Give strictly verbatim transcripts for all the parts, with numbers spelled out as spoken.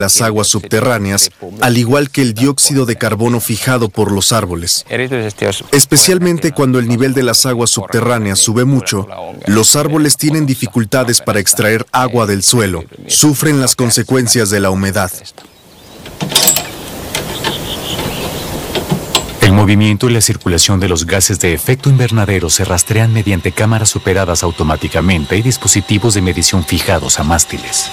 las aguas subterráneas, al igual que el dióxido de carbono fijado por los árboles. Especialmente cuando el nivel de las aguas subterráneas sube mucho, los árboles tienen dificultades para extraer agua del suelo, sufren las consecuencias de la humedad. El movimiento y la circulación de los gases de efecto invernadero se rastrean mediante cámaras operadas automáticamente y dispositivos de medición fijados a mástiles.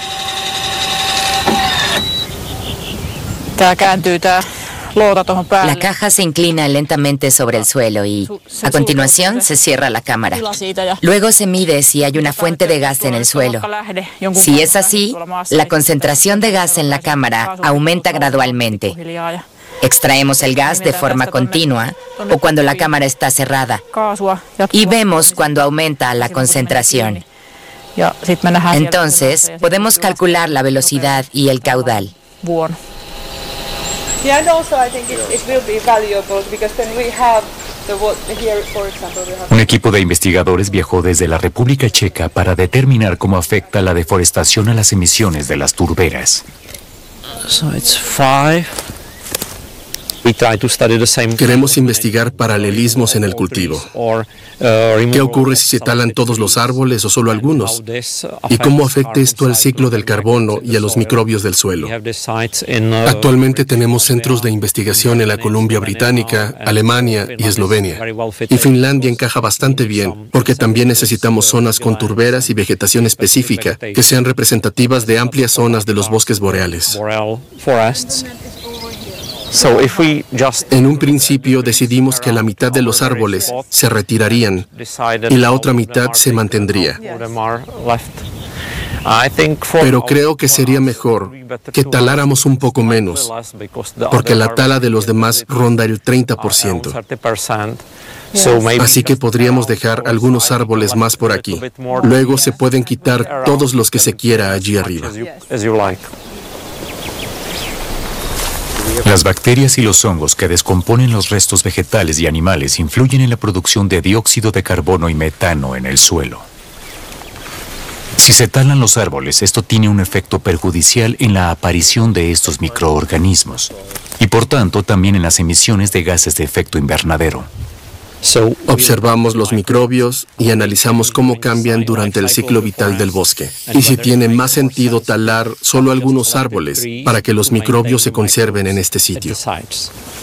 La caja se inclina lentamente sobre el suelo y, a continuación, se cierra la cámara. Luego se mide si hay una fuente de gas en el suelo. Si es así, la concentración de gas en la cámara aumenta gradualmente. Extraemos el gas de forma continua o cuando la cámara está cerrada y vemos cuando aumenta la concentración. Entonces, podemos calcular la velocidad y el caudal. Un equipo de investigadores viajó desde la República Checa para determinar cómo afecta la deforestación a las emisiones de las turberas. So it's five. Queremos investigar paralelismos en el cultivo. ¿Qué ocurre si se talan todos los árboles o solo algunos? ¿Y cómo afecta esto al ciclo del carbono y a los microbios del suelo? Actualmente tenemos centros de investigación en la Columbia Británica, Alemania y Eslovenia. Y Finlandia encaja bastante bien, porque también necesitamos zonas con turberas y vegetación específica que sean representativas de amplias zonas de los bosques boreales. En un principio decidimos que la mitad de los árboles se retirarían y la otra mitad se mantendría. Pero creo que sería mejor que taláramos un poco menos, porque la tala de los demás ronda el treinta por ciento. Así que podríamos dejar algunos árboles más por aquí. Luego se pueden quitar todos los que se quiera allí arriba. Las bacterias y los hongos que descomponen los restos vegetales y animales influyen en la producción de dióxido de carbono y metano en el suelo. Si se talan los árboles, esto tiene un efecto perjudicial en la aparición de estos microorganismos y por tanto también en las emisiones de gases de efecto invernadero. Observamos los microbios y analizamos cómo cambian durante el ciclo vital del bosque y si tiene más sentido talar solo algunos árboles para que los microbios se conserven en este sitio.